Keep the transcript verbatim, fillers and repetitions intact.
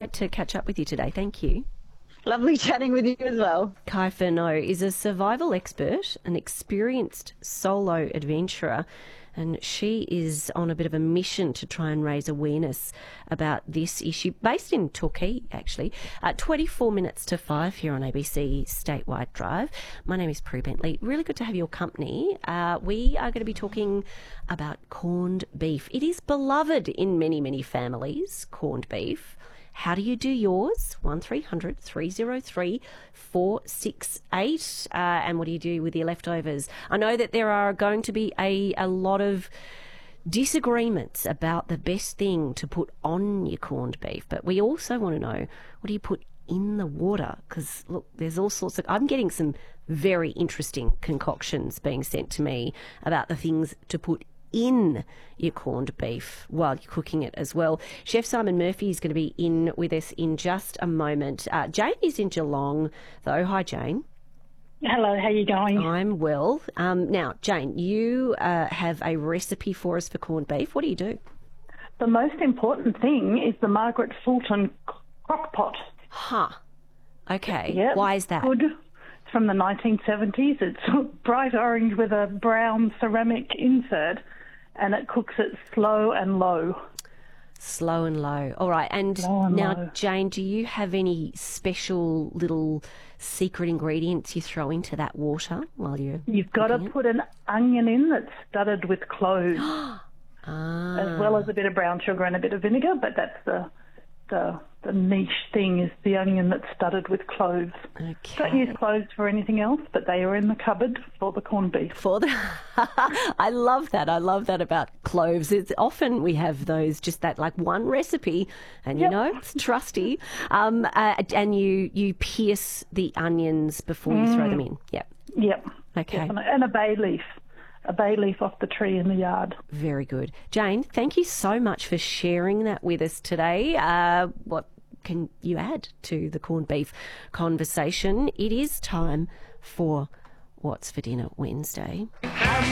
great to catch up with you today. Thank you. Lovely chatting with you as well. Kai Furneaux is a survival expert, an experienced solo adventurer, and she is on a bit of a mission to try and raise awareness about this issue, based in Torquay, actually. Uh, twenty-four minutes to five here on A B C Statewide Drive. My name is Prue Bentley. Really good to have your company. Uh, we are going to be talking about corned beef. It is beloved in many, many families, corned beef. How do you do yours? one three hundred three oh three four six eight. Uh, and what do you do with your leftovers? I know that there are going to be a, a lot of disagreements about the best thing to put on your corned beef, but we also want to know, what do you put in the water? Because, look, there's all sorts of... I'm getting some very interesting concoctions being sent to me about the things to put in your corned beef while you're cooking it as well. Chef Simon Murphy is going to be in with us in just a moment. Uh, Jane is in Geelong, though. Hi, Jane. Hello, how are you going? I'm well. Um, now, Jane, you uh, have a recipe for us for corned beef. What do you do? The most important thing is the Margaret Fulton crock pot. Huh. Okay. Yep. Why is that? Good. It's from the nineteen seventies. It's bright orange with a brown ceramic insert, and it cooks it slow and low. Slow and low. All right. And, and now, low. Jane, do you have any special little secret ingredients you throw into that water while you're You've got to cooking it? put an onion in that's studded with cloves, ah. as well as a bit of brown sugar and a bit of vinegar, but that's the the, the niche thing is the onion that's studded with cloves. Okay. Don't use cloves for anything else, but they are in the cupboard for the corned beef. For the, I love that. I love that about cloves. It's often we have those, just that like one recipe, and Yep. you know it's trusty. Um, uh, and you you pierce the onions before you throw them in. Yep. Yep. Okay. Definitely. And a bay leaf. A bay leaf off the tree in the yard. Very good, Jane. Thank you so much for sharing that with us today. Uh, what can you add to the corned beef conversation? It is time for What's for Dinner Wednesday.